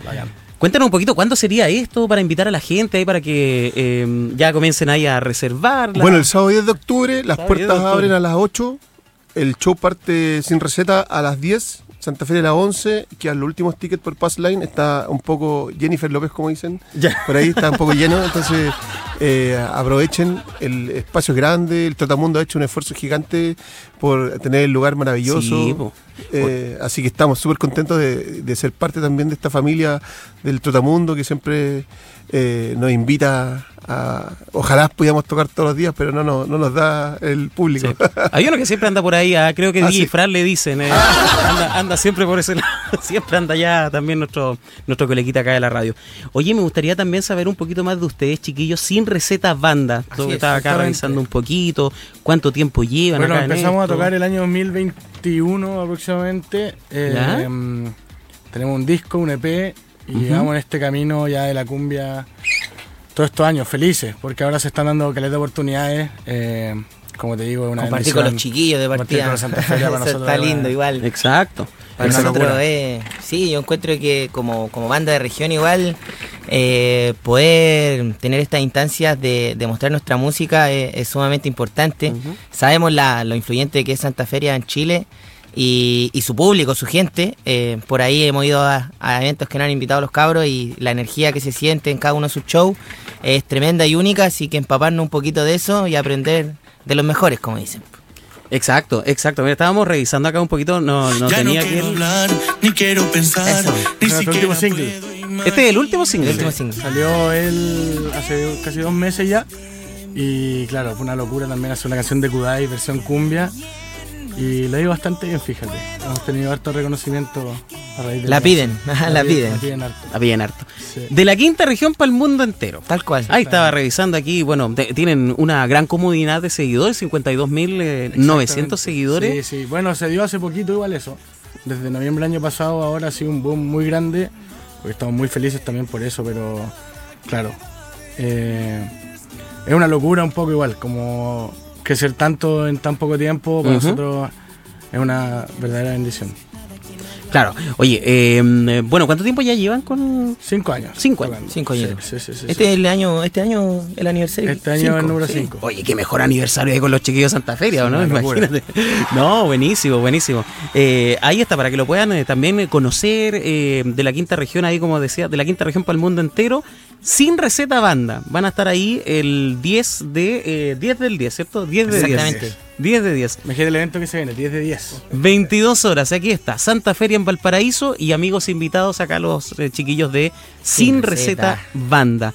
Bacán. Cuéntanos un poquito, ¿cuándo sería esto para invitar a la gente ahí para que ya comiencen ahí a reservar? Bueno, el sábado 10 de octubre, las puertas abren a las 8, el show parte sin receta a las 10, Santa Feria a las 11, quedan los últimos tickets por Passline, está un poco Jennifer López, como dicen, por ahí está un poco lleno, entonces aprovechen, el espacio es grande, el Trotamundo ha hecho un esfuerzo gigante por tener el lugar maravilloso, así que estamos súper contentos de ser parte también de esta familia del Trotamundo que siempre nos invita a... Ojalá pudiéramos tocar todos los días, pero no nos da el público. Sí. Hay uno que siempre anda por ahí, creo que DJ Fran le dicen, anda siempre por ese lado, siempre anda ya también nuestro coleguita acá de la radio. Oye, me gustaría también saber un poquito más de ustedes, chiquillos, Sin Receta Banda. Todo que estaba acá revisando un poquito, cuánto tiempo llevan acá. Bueno, empezamos a tocar el año 2021 aproximadamente. Tenemos un disco, un EP, y llevamos en este camino ya de la cumbia todos estos años felices, porque ahora se están dando caleta de oportunidades. Como te digo, una compartir con los chiquillos de partida. Con Santa Feria para nosotros está lindo igual. Exacto. Para nosotros sí, yo encuentro que como banda de región igual poder tener estas instancias de mostrar nuestra música es sumamente importante. Sabemos lo influyente que es Santa Feria en Chile y su público, su gente. Por ahí hemos ido a eventos que nos han invitado los cabros y la energía que se siente en cada uno de sus shows es tremenda y única, así que empaparnos un poquito de eso y aprender de los mejores, como dicen. Exacto. Mira, estábamos revisando acá un poquito, no ya tenía no que... quiero hablar, ni quiero pensar, ni siquiera single. Este es el último single. Salió él hace casi 2 meses ya. Y claro, fue una locura también hacer una canción de Kudai, versión cumbia. Y le ha ido bastante bien, fíjate. Hemos tenido harto reconocimiento a raíz de la piden harto. Sí. De la quinta región para el mundo entero. Tal cual. Ahí estaba revisando aquí, bueno, tienen una gran comunidad de seguidores, 52.900 seguidores. Sí. Bueno, se dio hace poquito igual eso. Desde noviembre del año pasado ahora ha sido un boom muy grande. Porque estamos muy felices también por eso, pero claro. Es una locura un poco igual, como... crecer tanto en tan poco tiempo para nosotros es una verdadera bendición. Claro. Oye, bueno, ¿cuánto tiempo ya llevan con...? 5 años. 5 años. 5 años. Sí. Este año el aniversario. Este año es el número 5. Oye, qué mejor aniversario hay con los chiquillos de Santa Feria, ¿no? Imagínate. No, buenísimo. Ahí está, para que lo puedan también conocer de la quinta región, ahí como decía, de la quinta región para el mundo entero. Sin Receta Banda. Van a estar ahí el 10 del 10, ¿cierto? 10 de 10. Exactamente. 10 de 10. Imagínate el evento que se viene, 10 de 10. 22 horas, aquí está, Santa Feria en Valparaíso y amigos invitados acá los chiquillos de Sin Receta Banda.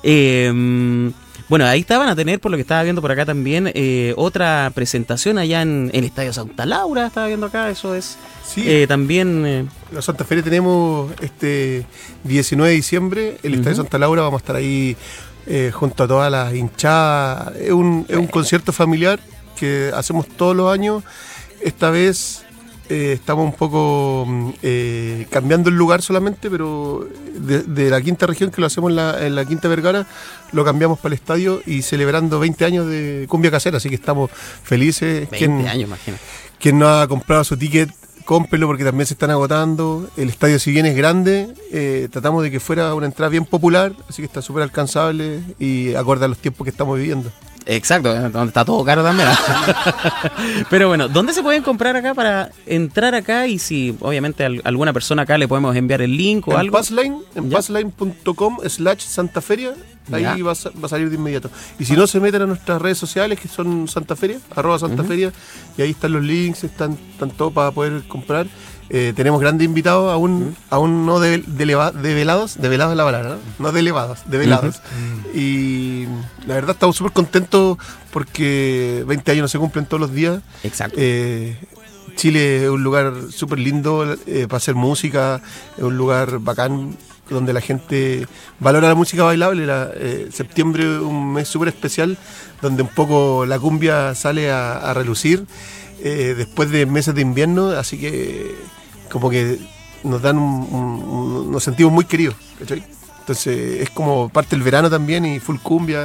Bueno, ahí van a tener, por lo que estaba viendo por acá también, otra presentación allá en el Estadio Santa Laura, estaba viendo acá, eso es... Sí. También... La Santa Feria tenemos este 19 de diciembre, el Estadio Santa Laura, vamos a estar ahí junto a todas las hinchadas, es un concierto familiar que hacemos todos los años. Esta vez estamos un poco cambiando el lugar solamente, pero de la quinta región, que lo hacemos en la Quinta Vergara, lo cambiamos para el estadio y celebrando 20 años de cumbia casera, así que estamos felices. 20 años, imagínate. Quien no ha comprado su ticket, cómprenlo porque también se están agotando. El estadio, si bien es grande, tratamos de que fuera una entrada bien popular, así que está súper alcanzable y acorde a los tiempos que estamos viviendo. Exacto, donde está todo caro también. Pero bueno, ¿dónde se pueden comprar acá para entrar acá? Y si obviamente alguna persona acá le podemos enviar el link o algo. En passline.com/santaferia, ahí va a salir de inmediato. Y si no, se meten a nuestras redes sociales, que son Santaferia, @Santaferia, y ahí están los links, están todo para poder comprar. Tenemos grandes invitados, aún no develados es la palabra, no de elevados, develados. Y la verdad estamos súper contentos porque 20 años no se cumplen todos los días. Exacto. Chile es un lugar súper lindo para hacer música, es un lugar bacán donde la gente valora la música bailable. Septiembre es un mes súper especial donde un poco la cumbia sale a relucir después de meses de invierno, así que como que nos dan nos sentimos muy queridos, ¿cachai? Entonces es como parte del verano también y full cumbia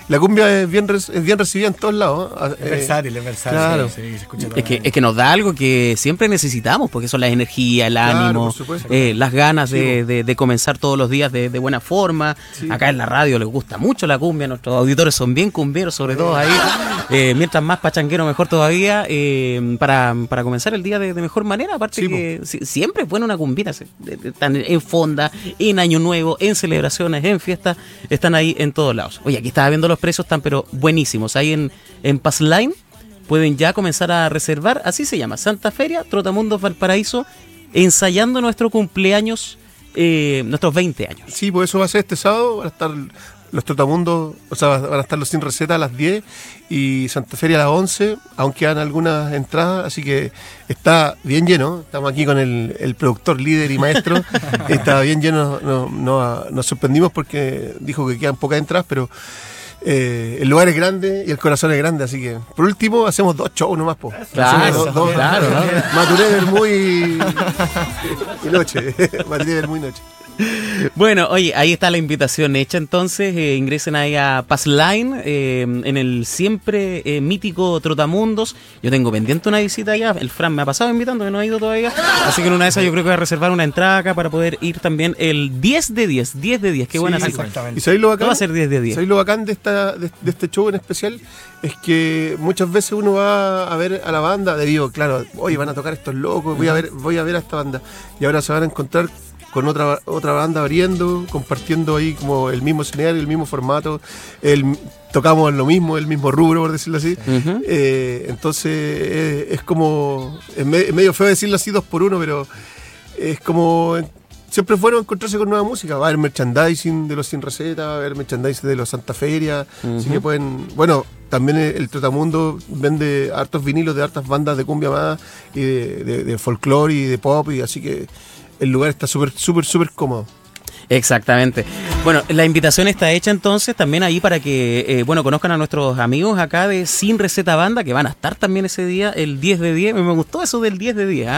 La cumbia es bien recibida en todos lados. Es versátil, claro. Sí, se escucha Es que nos da algo que siempre necesitamos, porque son la energía, el ánimo, las ganas de comenzar todos los días de buena forma. Sí. Acá en la radio les gusta mucho la cumbia, nuestros auditores son bien cumbieros, sobre todo ahí. Mientras más pachanguero, mejor todavía, para comenzar el día de mejor manera. Aparte que siempre es buena una cumbita, están en fonda, en Año Nuevo, en celebraciones, en fiestas, están ahí en todos lados. Oye, aquí estaba viendo los precios, están pero buenísimos. Ahí en Passline pueden ya comenzar a reservar, así se llama, Santa Feria, Trotamundos Valparaíso, ensayando nuestro cumpleaños, nuestros 20 años. Sí, pues eso va a ser este sábado, van a estar los Trotamundos, o sea, van a estar los Sin Receta a las 10 y Santa Feria a las 11, aunque quedan algunas entradas, así que está bien lleno. Estamos aquí con el productor, líder y maestro, está bien lleno, nos sorprendimos porque dijo que quedan pocas entradas, pero el lugar es grande y el corazón es grande, así que por último hacemos 2 shows nomás, po. Claro, claro, ¿no? Maturé del muy y noche. Maturé del muy noche. Bueno, oye, ahí está la invitación hecha, entonces ingresen ahí a Passline, en el siempre mítico Trotamundos. Yo tengo pendiente una visita allá, el Fran me ha pasado invitando, que no ha ido todavía, así que en una de esas yo creo que voy a reservar una entrada acá para poder ir también el 10 de 10, qué buena cita. ¿Y sabéis lo bacán? Va a ser 10 de 10. ¿Sabéis lo bacán de este show en especial? Es que muchas veces uno va a ver a la banda debido, claro, oye, van a tocar estos locos, voy a ver a esta banda, y ahora se van a encontrar con otra banda abriendo, compartiendo ahí como el mismo escenario, el mismo formato, tocamos lo mismo, el mismo rubro, por decirlo así. Uh-huh. Entonces es como, es medio feo decirlo así 2 por 1, pero es como, siempre es bueno encontrarse con nueva música. Va a haber merchandising de los Sin Receta, va a haber merchandising de los Santa Feria, uh-huh. Así que pueden, bueno, también el Trotamundo vende hartos vinilos de hartas bandas de cumbia más, y de folclore y de pop, y así que el lugar está súper cómodo. Exactamente. Bueno, la invitación está hecha entonces también ahí para que, conozcan a nuestros amigos acá de Sin Receta Banda, que van a estar también ese día, el 10 de 10. Me gustó eso del 10 de 10.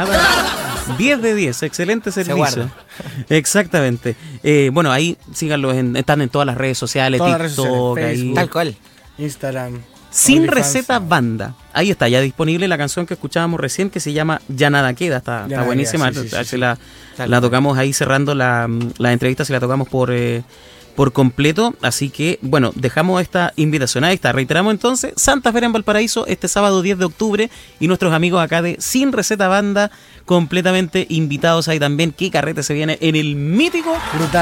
10 de 10, excelente servicio. Exactamente. Ahí síganlos, están en todas las redes sociales, TikTok, Facebook, tal cual. Instagram. Sin Receta Banda. Ahí está, ya disponible la canción que escuchábamos recién, que se llama Ya Nada Queda. Está buenísima. Sí. La tocamos ahí cerrando la entrevista, si la tocamos por completo. Así que, bueno, dejamos esta invitación. Ahí está. Reiteramos entonces, Santa Feria en Valparaíso, este sábado 10 de octubre. Y nuestros amigos acá de Sin Receta Banda, completamente invitados ahí también. Qué carrete se viene en el mítico.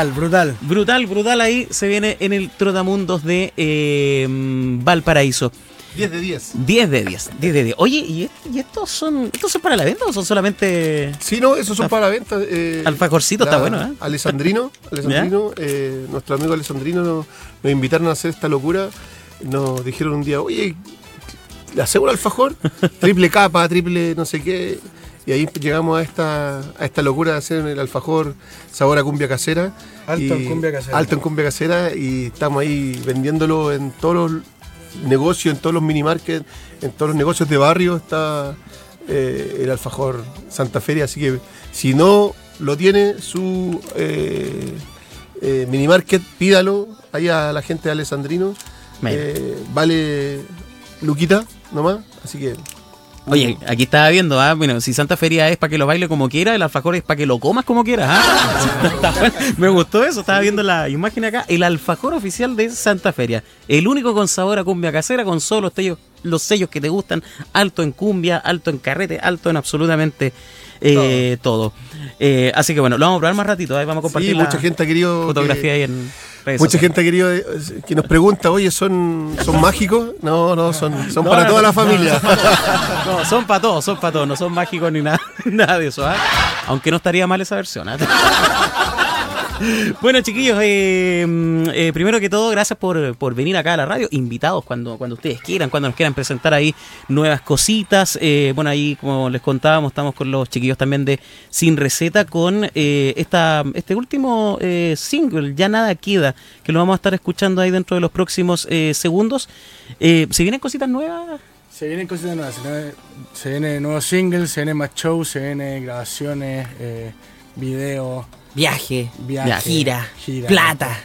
Brutal ahí se viene en el Trotamundos de Valparaíso. 10 de 10. 10 de 10. Oye, ¿y estos son para la venta o son solamente...? Sí, no, esos son para la venta. Alfajorcito está bueno, ¿eh? Alessandrino, nuestro amigo Alessandrino nos invitaron a hacer esta locura. Nos dijeron un día, oye, ¿le hacemos un alfajor? Triple capa, triple no sé qué. Y ahí llegamos a esta locura de hacer el alfajor sabor a cumbia casera. Alto en cumbia casera. Y estamos ahí vendiéndolo en todos los negocios, en todos los mini markets, en todos los negocios de barrio está el alfajor Santa Feria. Así que si no lo tiene su mini market, pídalo ahí a la gente de Alessandrino. Vale luquita nomás, así que... Oye, aquí estaba viendo, bueno, si Santa Feria es para que lo baile como quiera, el alfajor es para que lo comas como quieras. Me gustó eso, estaba viendo la imagen acá. El alfajor oficial de Santa Feria, el único con sabor a cumbia casera, con solo los sellos que te gustan, alto en cumbia, alto en carrete, alto en absolutamente todo. Así que bueno, lo vamos a probar más ratito, ahí vamos a compartir mucha gente ha querido fotografía ahí en... Mucha gente ha querido que nos pregunta, oye, ¿son mágicos? No, son para toda la familia. No, son para todos, no son mágicos ni nada de eso, aunque no estaría mal esa versión. Bueno, chiquillos, primero que todo, gracias por venir acá a la radio, invitados cuando ustedes quieran, cuando nos quieran presentar ahí nuevas cositas. Ahí, como les contábamos, estamos con los chiquillos también de Sin Receta con este último single, Ya Nada Queda, que lo vamos a estar escuchando ahí dentro de los próximos segundos. ¿Se vienen cositas nuevas? Se vienen cositas nuevas, se vienen nuevos singles, se vienen más shows, se vienen grabaciones, videos. Viaje. Gira. Plata.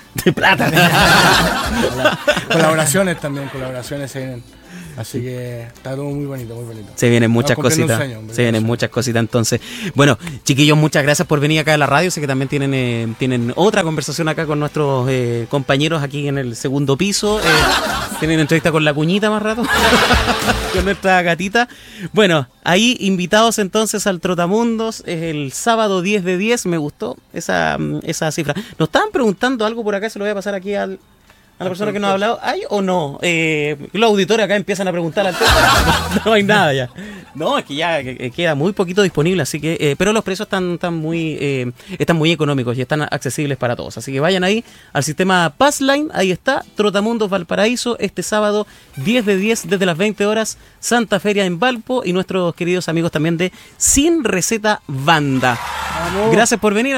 Colaboraciones también, se vienen. Así que está todo muy bonito, muy bonito. Se vienen muchas cositas. Se vienen muchas cositas entonces. Bueno, chiquillos, muchas gracias por venir acá a la radio. Sé que también tienen otra conversación acá con nuestros compañeros aquí en el segundo piso. Tienen entrevista con la cuñita más rato. Con nuestra gatita. Bueno, ahí invitados entonces al Trotamundos. Es el sábado 10 de 10. Me gustó esa cifra. Nos estaban preguntando algo por acá. Se lo voy a pasar aquí a la persona que nos ha hablado. ¿Hay o no? Los auditores acá empiezan a preguntar al tema. No hay nada ya. No, es que ya queda muy poquito disponible, así que pero los precios están muy económicos y están accesibles para todos. Así que vayan ahí al sistema Passline, ahí está, Trotamundos Valparaíso, este sábado 10 de 10 desde las 20 horas, Santa Feria en Valpo y nuestros queridos amigos también de Sin Receta Banda. ¡Vamos! Gracias por venir.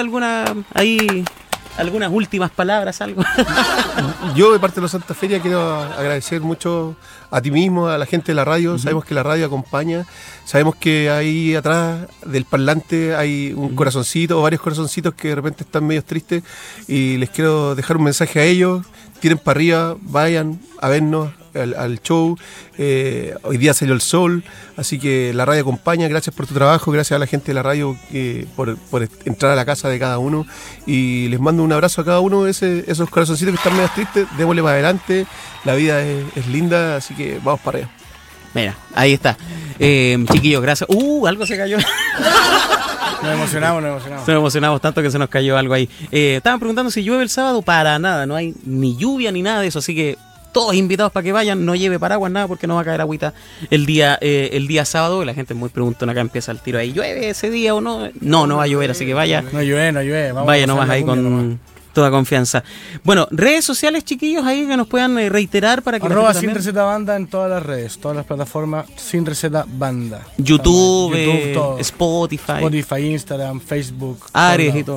¿Algunas últimas palabras, algo? Yo, de parte de la Santa Feria, quiero agradecer mucho a ti mismo, a la gente de la radio. Sabemos que la radio acompaña. Sabemos que ahí atrás del parlante hay un corazoncito o varios corazoncitos que de repente están medio tristes. Y les quiero dejar un mensaje a ellos. Tiren para arriba, vayan a vernos al show. Hoy día salió el sol, así que la radio acompaña. Gracias por tu trabajo, gracias a la gente de la radio por entrar a la casa de cada uno, y les mando un abrazo a cada uno de esos corazoncitos que están medio tristes. Démosle para adelante, la vida es linda, así que vamos para allá. Mira, ahí está. Chiquillos, gracias. Algo se cayó. Nos emocionamos tanto que se nos cayó algo ahí. Estaban preguntando si llueve el sábado. Para nada, no hay ni lluvia ni nada de eso, así que todos invitados para que vayan. No lleve paraguas, nada, porque no va a caer agüita el día sábado. Y la gente muy preguntona, acá empieza el tiro ahí. ¿Llueve ese día o no? No va a llover, así que vaya. No llueve. Vaya nomás ahí con toda confianza. Bueno, redes sociales, chiquillos, ahí que nos puedan reiterar para que... @ Sin Receta Banda en todas las redes, todas las plataformas, Sin Receta Banda. YouTube, Spotify, Instagram, Facebook. Ares y todo.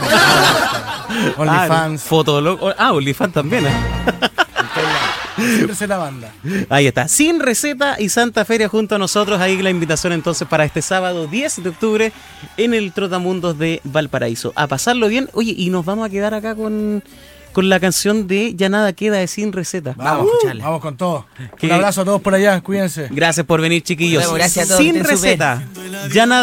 OnlyFans. OnlyFans también, Sin Receta Banda. Ahí está, Sin Receta y Santa Feria junto a nosotros. Ahí la invitación entonces para este sábado 10 de octubre en el Trotamundos de Valparaíso. A pasarlo bien. Oye, y nos vamos a quedar acá con la canción de Ya Nada Queda de Sin Receta. Vamos a escucharla. Vamos con todo. Un abrazo a todos por allá, cuídense. Gracias por venir, chiquillos. Gracias a todos. Sin Receta, Ya Nada